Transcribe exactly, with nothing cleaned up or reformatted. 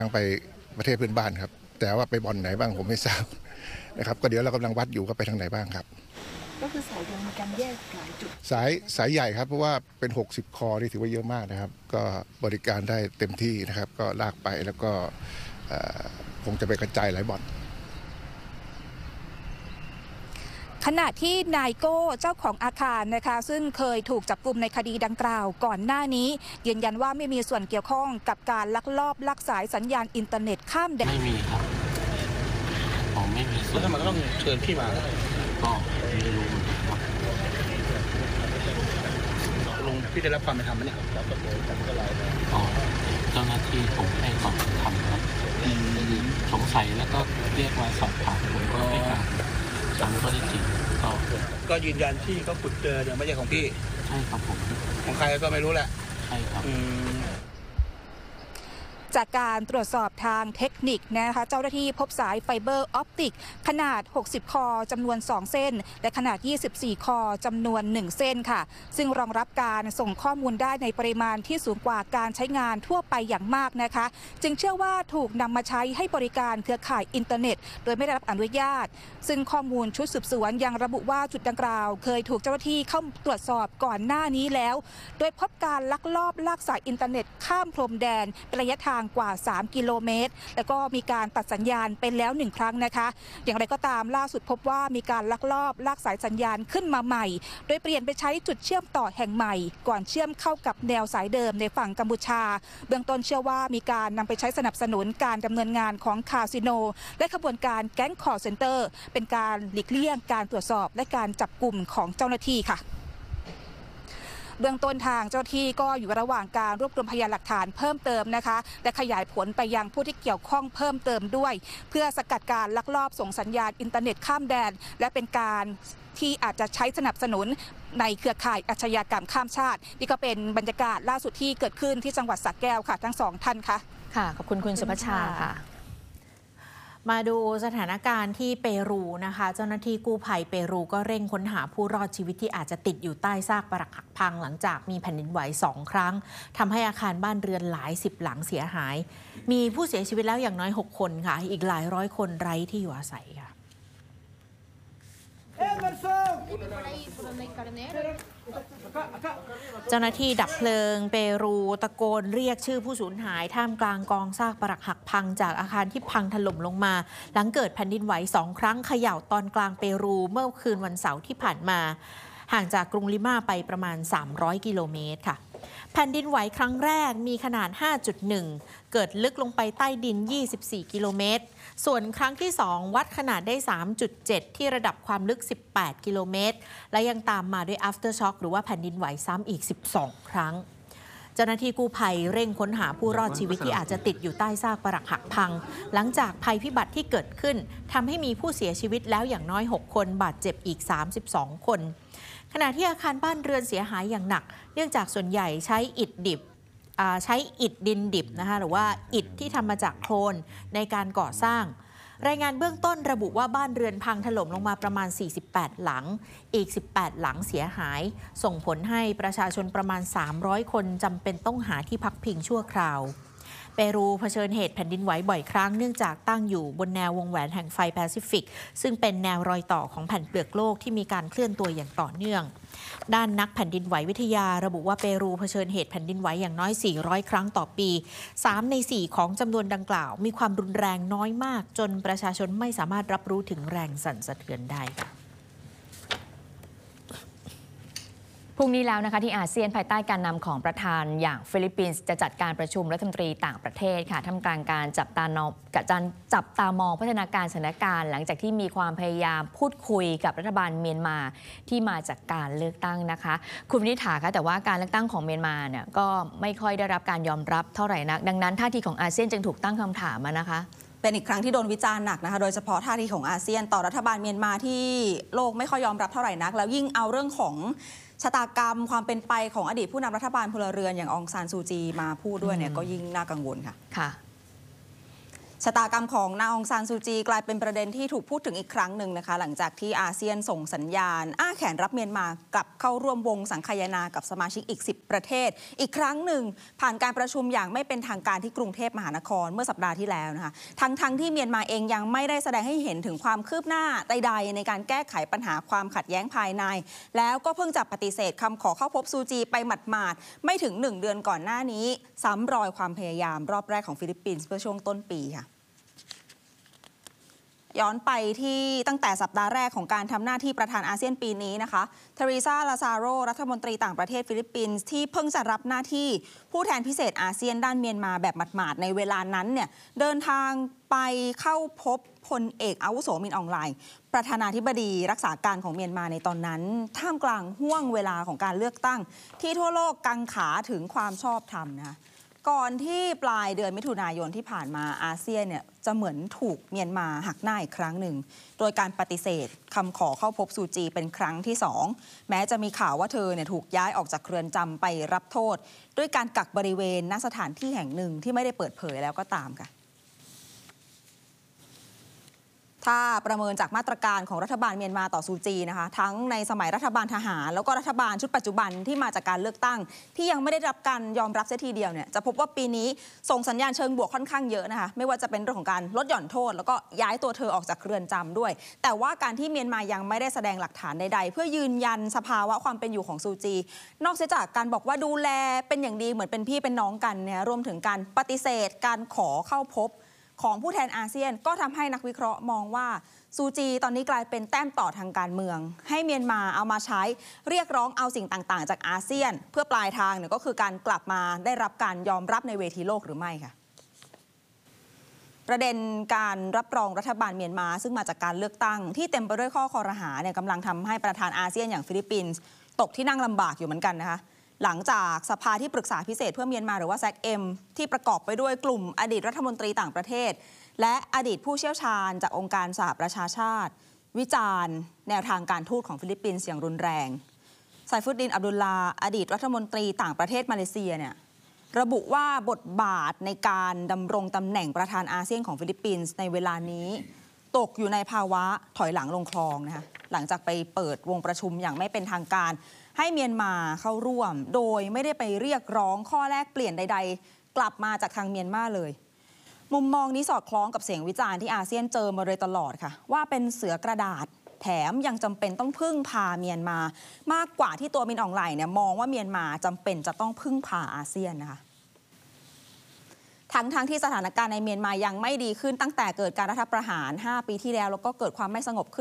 ทางไปประเทศเพื่อนบ้านครับแต่ว่าไปบ่อนไหนบ้างผมไม่ทราบนะครับก็เดี๋ยวเรากำลังวัดอยู่ก็ไปทางไหนบ้างครับก็คือสายยังมีการแยกหลายจุดสายสายใหญ่ครับเพราะว่าเป็นหกสิบคอที่ถือว่าเยอะมากนะครับก็บริการได้เต็มที่นะครับก็ลากไปแล้วก็คงจะไปกระจายหลายบ่อนขณะที่นายโก้เจ้าของอาคารนะคะซึ่งเคยถูกจับกุมในคดีดังกล่าวก่อนหน้านี้ยืนยันว่าไม่มีส่วนเกี่ยวข้องกับการลักลอบลักสายสัญญาณอินเทอร์เน็ตข้ามแดนไม่มีครับผมไม่มีส่วนแล้วทำไมก็ต้องเชิญพี่มาก็ไม่รู้ครับลุงพี่ได้รับความเป็นธรรมไหมเนี่ยอ๋อเจ้าหน้าที่ผมให้ความเป็นธรรมครับสงสัยแล้วก็เรียกมาสอบถามผมก็ไม่กล้าตามข้อเท็จจริงก็ก็ยืนยันที่เขาขุดเจอเนี่ยไม่ใช่ของพี่ใช่ครับผมของใครก็ไม่รู้แหละใช่ครับจากการตรวจสอบทางเทคนิคนะคะเจ้าหน้าที่พบสายไฟเบอร์ออปติกขนาดหกสิบคอจำนวนสองเส้นและขนาดยี่สิบสี่คอจำนวนหนึ่งเส้นค่ะซึ่งรองรับการส่งข้อมูลได้ในปริมาณที่สูงกว่าการใช้งานทั่วไปอย่างมากนะคะจึงเชื่อว่าถูกนำมาใช้ให้บริการเครือข่ายอินเทอร์เน็ตโดยไม่ได้รับอนุญาตซึ่งข้อมูลชุดสืบสวนยังระบุว่าจุดดังกล่าวเคยถูกเจ้าหน้าที่เข้าตรวจสอบก่อนหน้านี้แล้วโดยพบการลักลอบลากสายอินเทอร์เน็ตข้ามพรมแดนเป็นระยะทางกว่าสามกิโลเมตรแล้วก็มีการตัดสัญญาณเป็นแล้วหนึ่งครั้งนะคะอย่างไรก็ตามล่าสุดพบว่ามีการลักลอบลากสายสัญญาณขึ้นมาใหม่โดยเปลี่ยนไปใช้จุดเชื่อมต่อแห่งใหม่ก่อนเชื่อมเข้ากับแนวสายเดิมในฝั่งกัมพูชาเบื้องต้นเชื่อว่ามีการนำไปใช้สนับสนุนการดำเนินงานของคาสิโนและขบวนการแก๊งคอลเซ็นเตอร์เป็นการหลีกเลี่ยงการตรวจสอบและการจับกลุ่มของเจ้าหน้าที่ค่ะเบื้องต้นทางเจ้าที่ก็อยู่ระหว่างการรวบรวมพยานหลักฐานเพิ่มเติมนะคะและขยายผลไปยังผู้ที่เกี่ยวข้องเพิ่มเติมด้วยเพื่อสกัดการลักลอบส่งสัญญาณอินเทอร์เน็ตข้ามแดนและเป็นการที่อาจจะใช้สนับสนุนในเครือข่ายอาชญากรรมข้ามชาตินี่ก็เป็นบรรยากาศล่าสุดที่เกิดขึ้นที่จังหวัดสระแก้วค่ะทั้งสองท่านค่ะค่ะขอบคุณคุณสุภชาค่ะมาดูสถานการณ์ที่เปรูนะคะเจ้าหน้าที่กู้ภัยเปรูก็เร่งค้นหาผู้รอดชีวิตที่อาจจะติดอยู่ใต้ซากปรักหักพังหลังจากมีแผ่นดินไหวสองครั้งทำให้อาคารบ้านเรือนหลายสิบหลังเสียหายมีผู้เสียชีวิตแล้วอย่างน้อยหกคนค่ะอีกหลายร้อยคนไร้ที่อยู่อาศัยค่ะเจ้าหน้าที่ดับเพลิงเปรูตะโกนเรียกชื่อผู้สูญหายท่ามกลางกองซากปรักหักพังจากอาคารที่พังถล่มลงมาหลังเกิดแผ่นดินไหวสองครั้งเขย่าตอนกลางเปรูเมื่อคืนวันเสาร์ที่ผ่านมาห่างจากกรุงลิมาไปประมาณสามร้อยกิโลเมตรค่ะแผ่นดินไหวครั้งแรกมีขนาด ห้าจุดหนึ่ง เกิดลึกลงไปใต้ดินยี่สิบสี่กิโลเมตรส่วนครั้งที่สองวัดขนาดได้ สามจุดเจ็ด ที่ระดับความลึกสิบแปดกิโลเมตรและยังตามมาด้วย after shock หรือว่าแผ่นดินไหวซ้ำอีกสิบสองครั้งเจ้าหน้าที่กู้ภัยเร่งค้นหาผู้รอดชีวิตที่อาจจะติดอยู่ใต้ซากปรักหักพังหลังจากภัยพิบัติที่เกิดขึ้นทำให้มีผู้เสียชีวิตแล้วอย่างน้อยหกคนบาดเจ็บอีกสามสิบสองคนขณะที่อาคารบ้านเรือนเสียหายอย่างหนักเนื่องจากส่วนใหญ่ใช้อิฐดิบใช้อิฐดินดิบนะคะหรือว่าอิฐที่ทำมาจากโคลนในการก่อสร้างรายงานเบื้องต้นระบุว่าบ้านเรือนพังถล่มลงมาประมาณสี่สิบแปดหลังอีกสิบแปดหลังเสียหายส่งผลให้ประชาชนประมาณสามร้อยคนจำเป็นต้องหาที่พักพิงชั่วคราวเปรูเผชิญเหตุแผ่นดินไหวบ่อยครั้งเนื่องจากตั้งอยู่บนแนววงแหวนแห่งไฟแปซิฟิกซึ่งเป็นแนวรอยต่อของแผ่นเปลือกโลกที่มีการเคลื่อนตัวอย่างต่อเนื่องด้านนักแผ่นดินไหววิทยาระบุว่าเปรูเผชิญเหตุแผ่นดินไหวอย่างน้อยสี่ร้อยครั้งต่อปีสามในสี่ของจำนวนดังกล่าวมีความรุนแรงน้อยมากจนประชาชนไม่สามารถรับรู้ถึงแรงสั่นสะเทือนได้ค่ะพรุ่งนี้แล้วนะคะที่อาเซียนภายใต้การนำของประธานอย่างฟิลิปปินส์จะจัดการประชุมรัฐมนตรีต่างประเทศค่ะท่ามกลางการจับตามองการจับตามองพัฒนาการสถานการณ์หลังจากที่มีความพยายามพูดคุยกับรัฐบาลเมียนมาที่มาจากการเลือกตั้งนะคะคุณวินิษฐาคะแต่ว่าการเลือกตั้งของเมียนมาเนี่ยก็ไม่ค่อยได้รับการยอมรับเท่าไหร่นักดังนั้นท่าทีของอาเซียนจึงถูกตั้งคำถามนะคะเป็นอีกครั้งที่โดนวิจารณ์หนักนะคะโดยเฉพาะท่าทีของอาเซียนต่อรัฐบาลเมียนมาที่โลกไม่ค่อยยอมรับเท่าไหร่นักแล้วยิ่งเอาเรื่องของชะตากรรมความเป็นไปของอดีตผู้นำรัฐบาลพลเรือนอย่างองซานซูจีมาพูดด้วยเนี่ยก็ยิ่งน่ากังวลค่ะค่ะชะตากรรมของนางองซานซูจีกลายเป็นประเด็นที่ถูกพูดถึงอีกครั้งหนึ่งนะคะหลังจากที่อาเซียนส่งสัญญาณอ้าแขนรับเมียนมากลับเข้าร่วมวงสังคายนากับสมาชิกอีกสิบประเทศอีกครั้งหนึ่งผ่านการประชุมอย่างไม่เป็นทางการที่กรุงเทพมหานครเมื่อสัปดาห์ที่แล้วนะคะทั้งทั้งที่เมียนมาเองยังไม่ได้แสดงให้เห็นถึงความคืบหน้าใดๆในการแก้ไขปัญหาความขัดแย้งภายในแล้วก็เพิ่งจะปฏิเสธคำขอเข้าพบซูจีไปหมาดๆไม่ถึงหนึ่งเดือนก่อนหน้านี้ซ้ำรอยความพยายามรอบแรกของฟิลิปปินส์เมื่อช่วงต้นปีค่ะย้อนไปที่ตั้งแต่สัปดาห์แรกของการทำหน้าที่ประธานอาเซียนปีนี้นะคะเทเรซา ลาซาโร รัฐมนตรีต่างประเทศฟิลิปปินส์ที่เพิ่งจะรับหน้าที่ผู้แทนพิเศษอาเซียนด้านเมียนมาแบบหมาดๆในเวลานั้นเนี่ยเดินทางไปเข้าพบพลเอกอาวุโสมินอองไลน์ประธานาธิบดีรักษาการของเมียนมาในตอนนั้นท่ามกลางห่วงเวลาของการเลือกตั้งที่ทั่วโลกกังขาถึงความชอบธรรมนะคะก่อนที่ปลายเดือนมิถุนายนที่ผ่านมาอาเซียนเนี่ยจะเหมือนถูกเมียนมาหักหน้าอีกครั้งหนึ่งโดยการปฏิเสธคำขอเข้าพบซูจีเป็นครั้งที่สองแม้จะมีข่าวว่าเธอเนี่ยถูกย้ายออกจากเรือนจำไปรับโทษด้วยการกักบริเวณณสถานที่แห่งหนึ่งที่ไม่ได้เปิดเผยแล้วก็ตามค่ะถ้าประเมินจากมาตรการของรัฐบาลเมียนมาต่อซูจีนะคะทั้งในสมัยรัฐบาลทหารแล้วก็รัฐบาลชุดปัจจุบันที่มาจากการเลือกตั้งที่ยังไม่ได้รับการยอมรับเสียทีเดียวเนี่ยจะพบว่าปีนี้ส่งสัญญาณเชิงบวกค่อนข้างเยอะนะคะไม่ว่าจะเป็นเรื่องของการลดหย่อนโทษแล้วก็ย้ายตัวเธอออกจากเรือนจำด้วยแต่ว่าการที่เมียนมายังไม่ได้แสดงหลักฐานใดๆเพื่อยืนยันสภาวะความเป็นอยู่ของซูจีนอกจากการบอกว่าดูแลเป็นอย่างดีเหมือนเป็นพี่เป็นน้องกันเนี่ยรวมถึงการปฏิเสธการขอเข้าพบของผู้แทนอาเซียนก็ทำให้นักวิเคราะห์มองว่าซูจีตอนนี้กลายเป็นแต้มต่อทางการเมืองให้เมียนมาเอามาใช้เรียกร้องเอาสิ่งต่างๆจากอาเซียนเพื่อปลายทางเนี่ยก็คือการกลับมาได้รับการยอมรับในเวทีโลกหรือไม่ค่ะประเด็นการรับรองรัฐบาลเมียนมาซึ่งมาจากการเลือกตั้งที่เต็มไปด้วยข้อคอรหาเนี่ยกำลังทำให้ประธานอาเซียนอย่างฟิลิปปินส์ตกที่นั่งลำบากอยู่เหมือนกันนะคะหลังจากสภาที่ปรึกษาพิเศษเพื่อเมียนมาหรือว่า แซก เอ็ม ที่ประกอบไปด้วยกลุ่มอดีตรัฐมนตรีต่างประเทศและอดีตผู้เชี่ยวชาญจากองค์การสหประชาชาติวิจารณ์แนวทางการทูตของฟิลิปปินส์อย่างรุนแรงไซฟุดดินอับดุลลาอดีตรัฐมนตรีต่างประเทศมาเลเซียเนี่ยระบุว่าบทบาทในการดำรงตำแหน่งประธานอาเซียนของฟิลิปปินส์ในเวลานี้ตกอยู่ในภาวะถอยหลังลงคลองนะคะหลังจากไปเปิดวงประชุมอย่างไม่เป็นทางการให้เมียนมาเข้าร่วมโดยไม่ได้ไปเรียกร้องข้อแลกเปลี่ยนใดๆกลับมาจากทางเมียนมาเลยมุมมองนี้สอดคล้องกับเสียงวิจารณ์ที่อาเซียนเจอมาโดยตลอดค่ะว่าเป็นเสือกระดาษแถมยังจำเป็นต้องพึ่งพาเมียนมามากกว่าที่ตัวมินอองไลน์เนี่ยมองว่าเมียนมาจำเป็นจะต้องพึ่งพาอาเซียนนะคะทั้งทั้งที่สถานการณ์ในเมียนมายังไม่ดีขึ้นตั้งแต่เกิดการรัฐประหารห้าปีที่แล้วแล้วก็เกิดความไม่สงบขึ้น